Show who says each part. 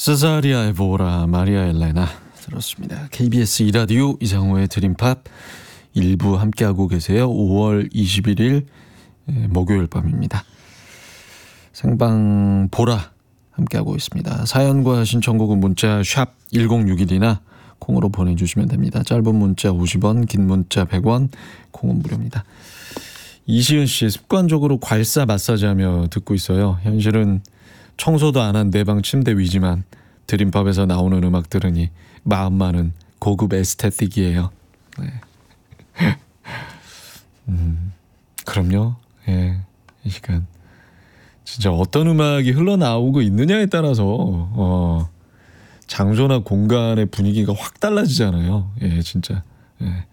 Speaker 1: 세사리아 에보라 마리아 엘레나 들었습니다. KBS 2라디오 이상호의 드림팝 일부 함께하고 계세요. 5월 21일 목요일 밤입니다. 생방 보라 함께하고 있습니다. 사연과 신청곡은 문자 샵 1061이나 콩으로 보내주시면 됩니다. 짧은 문자 50원, 긴 문자 100원, 콩은 무료입니다. 이시은 씨, 습관적으로 괄사 마사지하며 듣고 있어요. 현실은 청소도 안 한 내 방 침대 위지만 드림팝에서 나오는 음악 들으니 마음만은 고급 에스테틱이에요. 네. 그럼요. 예, 이 시간 진짜 어떤 음악이 흘러나오고 있느냐에 따라서 장소나 공간의 분위기가 확 달라지잖아요. 예, 진짜. 예.